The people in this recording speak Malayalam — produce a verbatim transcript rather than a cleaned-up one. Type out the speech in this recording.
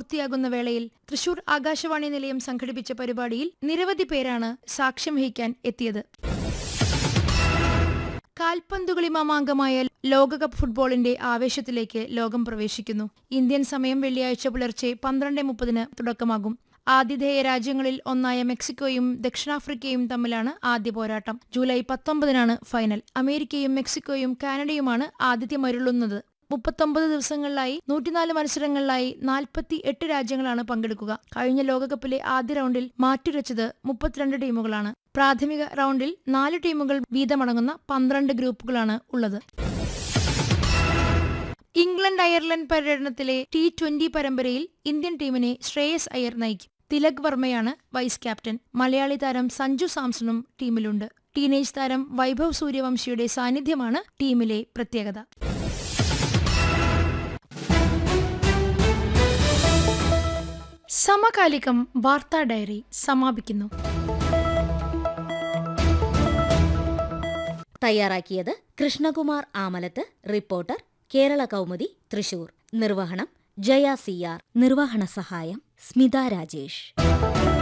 പൂർത്തിയാകുന്ന വേളയിൽ തൃശൂർ ആകാശവാണി നിലയം സംഘടിപ്പിച്ച പരിപാടിയിൽ നിരവധി പേരാണ് സാക്ഷ്യം വഹിക്കാൻ എത്തിയത്. കാൽപന്തുകളി മാമാങ്കമായ ലോകകപ്പ് ഫുട്ബോളിന്റെ ആവേശത്തിലേക്ക് ലോകം പ്രവേശിക്കുന്നു. ഇന്ത്യൻ സമയം വെള്ളിയാഴ്ച പുലർച്ചെ പന്ത്രണ്ട് മുപ്പതിന് തുടക്കമാകും. ആതിഥേയ രാജ്യങ്ങളിൽ ഒന്നായ മെക്സിക്കോയും ദക്ഷിണാഫ്രിക്കയും തമ്മിലാണ് ആദ്യ പോരാട്ടം. July പത്തൊമ്പതിനാണ് final. അമേരിക്കയും മെക്സിക്കോയും കാനഡയുമാണ് ആതിഥ്യമരുളുന്നത്. മുപ്പത്തൊമ്പത് ദിവസങ്ങളിലായി നൂറ്റിനാല് മത്സരങ്ങളിലായി നാൽപ്പത്തി എട്ട് രാജ്യങ്ങളാണ് പങ്കെടുക്കുക. കഴിഞ്ഞ ലോകകപ്പിലെ ആദ്യ റൗണ്ടിൽ മാറ്റുരച്ചത് മുപ്പത്തിരണ്ട് ടീമുകളാണ്. പ്രാഥമിക റൗണ്ടിൽ നാല് ടീമുകൾ വീതമടങ്ങുന്ന പന്ത്രണ്ട് ഗ്രൂപ്പുകളാണ് ഉള്ളത്. ഇംഗ്ലണ്ട് അയർലൻഡ് പര്യടനത്തിലെ ടി ട്വന്റി പരമ്പരയിൽ ഇന്ത്യൻ ടീമിനെ ശ്രേയസ് അയ്യർ നയിക്കും. Tilak വർമ്മയാണ് vice captain. മലയാളി താരം സഞ്ജു സാംസണും ടീമിലുണ്ട്. ടീനേജ് താരം വൈഭവ് സൂര്യവംശിയുടെ സാന്നിധ്യമാണ് ടീമിലെ പ്രത്യേകത. സമകാലികം വാർത്താ ഡയറി സമാപിക്കുന്നു. തയ്യാറാക്കിയത് കൃഷ്ണകുമാർ ആമലത്ത്. റിപ്പോർട്ടർ കേരള കൗമുദി തൃശൂർ. നിർവഹണം ജയ സി ആർ. നിർവഹണ സഹായം സ്മിത രാജേഷ്.